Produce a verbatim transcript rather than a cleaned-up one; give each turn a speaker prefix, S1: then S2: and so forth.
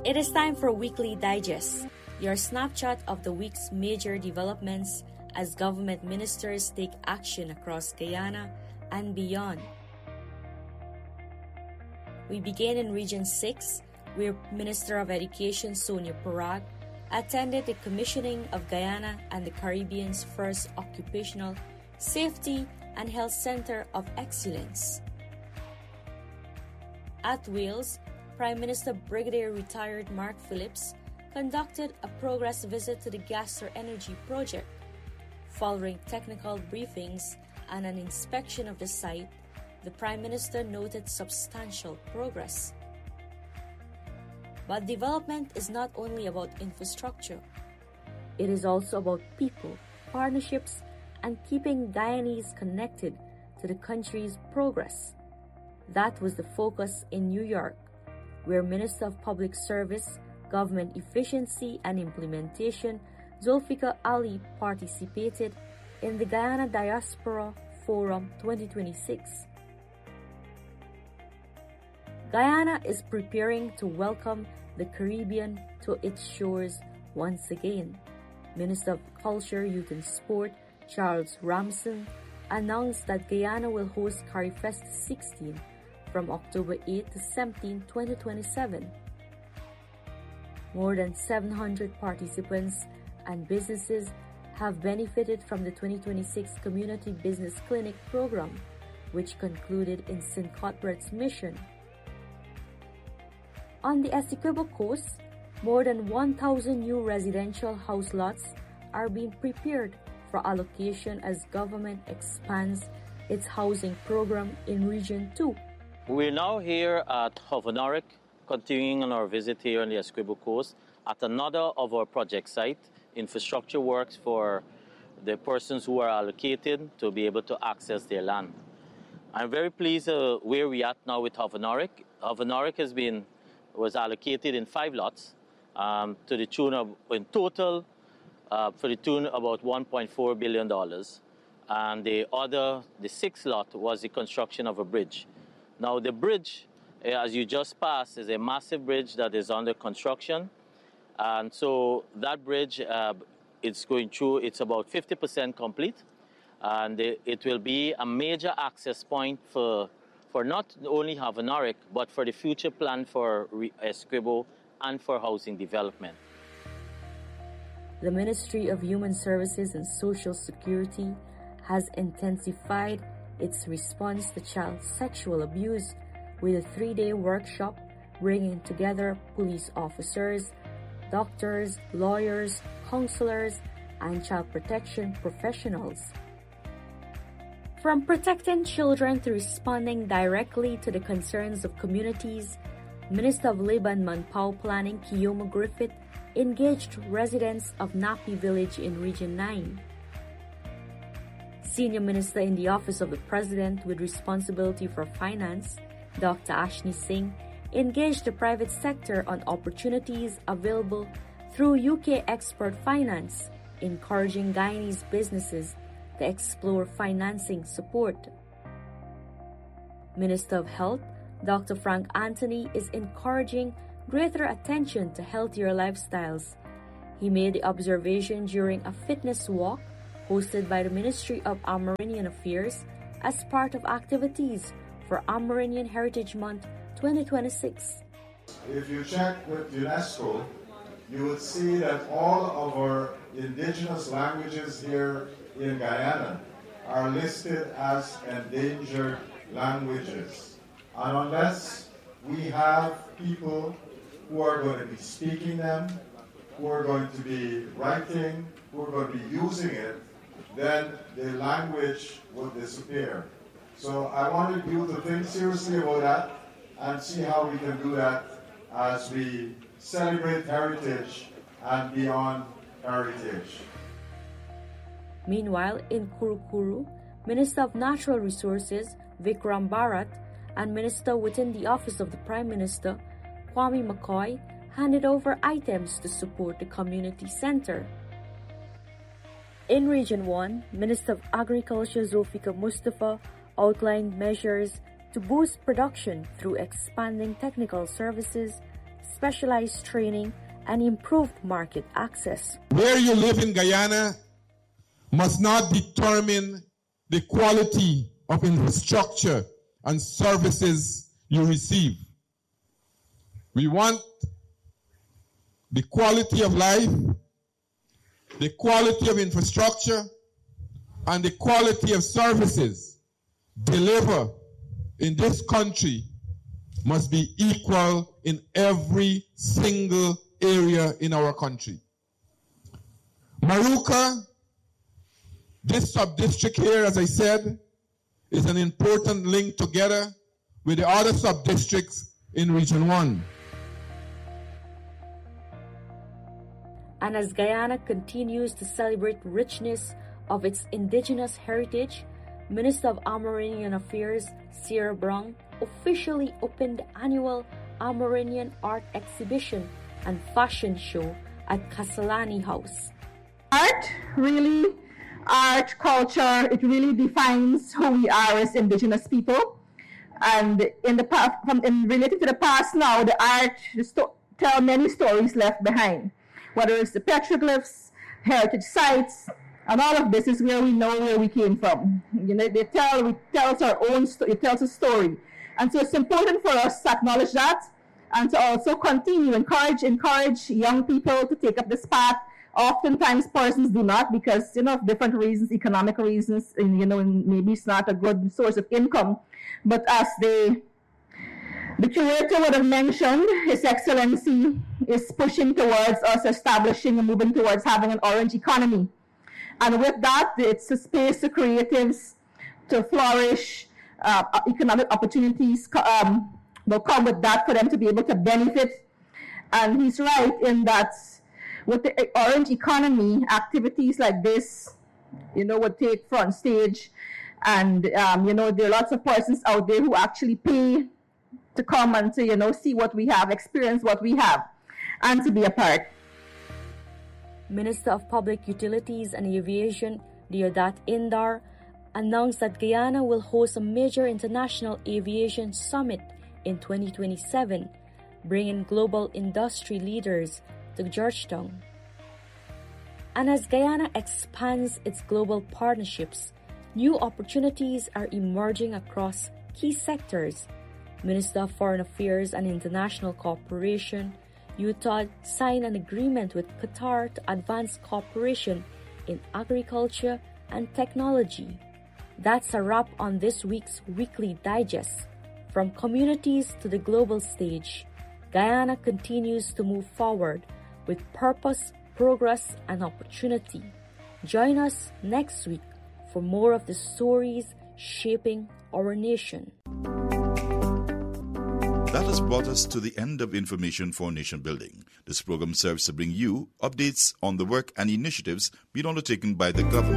S1: It is time for Weekly Digest, your snapshot of the week's major developments as government ministers take action across Guyana and beyond. We begin in Region six, where Minister of Education Sonia Parag attended the commissioning of Guyana and the Caribbean's first occupational safety and health center of excellence. At Wales, Prime Minister Brigadier Retired Mark Phillips conducted a progress visit to the Gaster Energy project. Following technical briefings and an inspection of the site, the Prime Minister noted substantial progress. But development is not only about infrastructure. It is also about people, partnerships, and keeping Guyanese connected to the country's progress. That was the focus in New York, where Minister of Public Service, Government Efficiency and Implementation Zulfikar Ali participated in the Guyana Diaspora Forum twenty twenty-six. Guyana is preparing to welcome the Caribbean to its shores once again. Minister of Culture, Youth and Sport Charles Ramson announced that Guyana will host CariFest sixteen from October eighth to seventeenth, twenty twenty-seven. More than seven hundred participants and businesses have benefited from the twenty twenty-six Community Business Clinic program, which concluded in Saint Cuthbert's mission. On the Essequibo coast, more than one thousand new residential house lots are being prepared for allocation as government expands its housing program in Region two.
S2: We're now here at Hovonoric, continuing on our visit here on the Essequibo coast at another of our project sites, infrastructure works for the persons who are allocated to be able to access their land. I'm very pleased uh, where we are now with Hovonoric. Hovonoric has been was allocated in five lots um, to the tune of, in total, uh, for the tune of about one point four billion dollars. And the other, the sixth lot, was the construction of a bridge. Now the bridge, as you just passed, is a massive bridge that is under construction. And so that bridge, uh, it's going through, it's about fifty percent complete. And it will be a major access point for, for not only Hovonoric, but for the future plan for Essequibo and for housing development.
S1: The Ministry of Human Services and Social Security has intensified its response to child sexual abuse with a three-day workshop bringing together police officers, doctors, lawyers, counselors, and child protection professionals. From protecting children to responding directly to the concerns of communities, Minister of Labour and Manpower Planning Kiyomo Griffith engaged residents of Napi Village in Region nine. Senior Minister in the Office of the President with responsibility for finance, Doctor Ashni Singh, engaged the private sector on opportunities available through U K Export Finance, encouraging Guyanese businesses to explore financing support. Minister of Health, Doctor Frank Anthony, is encouraging greater attention to healthier lifestyles. He made the observation during a fitness walk hosted by the Ministry of Amerindian Affairs as part of activities for Amerindian Heritage Month twenty twenty-six.
S3: If you check with UNESCO, you would see that all of our indigenous languages here in Guyana are listed as endangered languages. And unless we have people who are going to be speaking them, who are going to be writing, who are going to be using it, then the language will disappear. So I wanted you to think seriously about that and see how we can do that as we celebrate heritage and beyond heritage.
S1: Meanwhile, in Kurukuru, Minister of Natural Resources Vikram Bharat and Minister within the Office of the Prime Minister Kwame McCoy handed over items to support the community center. In Region one, Minister of Agriculture Zulfikar Mustafa outlined measures to boost production through expanding technical services, specialized training, and improved market access.
S4: Where you live in Guyana must not determine the quality of infrastructure and services you receive. We want the quality of life, the quality of infrastructure, and the quality of services delivered in this country must be equal in every single area in our country. Maruca, this sub-district here, as I said, is an important link together with the other sub-districts in Region one.
S1: And as Guyana continues to celebrate richness of its indigenous heritage, Minister of Amerindian Affairs, Sierra Brown, officially opened the annual Amerindian Art Exhibition and Fashion Show at Kasalani House.
S5: Art, really, art, culture, it really defines who we are as indigenous people. And in the past, from in related to the past now, the art the sto- tell many stories left behind. Whether it's the petroglyphs, heritage sites, and all of this is where we know where we came from. You know, they tell, we tells our own, sto- it tells a story. And so it's important for us to acknowledge that and to also continue, encourage, encourage young people to take up this path. Oftentimes persons do not because, you know, of different reasons, economic reasons, and, you know, and maybe it's not a good source of income. But as they, the curator would have mentioned, His Excellency is pushing towards us establishing and moving towards having an orange economy. And with that, it's a space for creatives to flourish, uh, economic opportunities um, will come with that for them to be able to benefit. And he's right in that with the orange economy, activities like this, you know, would take front stage. And, um, you know, there are lots of persons out there who actually pay to come and to, you know, see what we have, experience what we have, and to be a part.
S1: Minister of Public Utilities and Aviation, Deodat Indar, announced that Guyana will host a major international aviation summit in twenty twenty-seven, bringing global industry leaders to Georgetown. And as Guyana expands its global partnerships, new opportunities are emerging across key sectors. Minister of Foreign Affairs and International Cooperation, U T A D, signed an agreement with Qatar to advance cooperation in agriculture and technology. That's a wrap on this week's Weekly Digest. From communities to the global stage, Guyana continues to move forward with purpose, progress, and opportunity. Join us next week for more of the stories shaping our nation.
S6: That has brought us to the end of Information for Nation Building. This program serves to bring you updates on the work and initiatives being undertaken by the government.